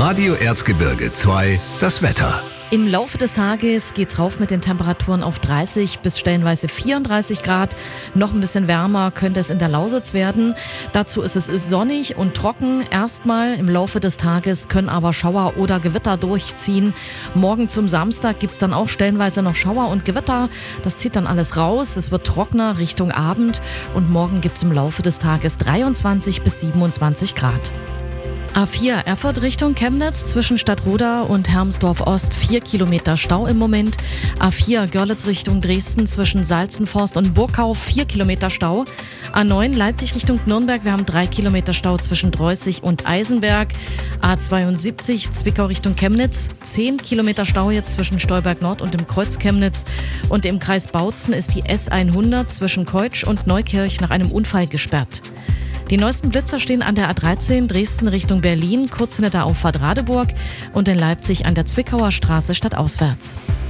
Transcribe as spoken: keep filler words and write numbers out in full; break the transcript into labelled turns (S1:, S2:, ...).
S1: Radio Erzgebirge zwei, das Wetter.
S2: Im Laufe des Tages geht's rauf mit den Temperaturen auf dreißig bis stellenweise vierunddreißig Grad. Noch ein bisschen wärmer könnte es in der Lausitz werden. Dazu ist es sonnig und trocken. Erstmal im Laufe des Tages können aber Schauer oder Gewitter durchziehen. Morgen zum Samstag gibt's dann auch stellenweise noch Schauer und Gewitter. Das zieht dann alles raus. Es wird trockener Richtung Abend. Und morgen gibt's im Laufe des Tages dreiundzwanzig bis siebenundzwanzig Grad. A vier Erfurt Richtung Chemnitz zwischen Stadtroda und Hermsdorf Ost vier Kilometer Stau im Moment. A vier Görlitz Richtung Dresden zwischen Salzenforst und Burgau vier Kilometer Stau. A neun Leipzig Richtung Nürnberg, wir haben drei Kilometer Stau zwischen Dreußig und Eisenberg. A zweiundsiebzig Zwickau Richtung Chemnitz zehn Kilometer Stau jetzt zwischen Stolberg Nord und dem Kreuz Chemnitz. Und im Kreis Bautzen ist die S hundert zwischen Keutsch und Neukirch nach einem Unfall gesperrt. Die neuesten Blitzer stehen an der A dreizehn Dresden Richtung Berlin, kurz hinter der Auffahrt Radeburg und in Leipzig an der Zwickauer Straße stadtauswärts.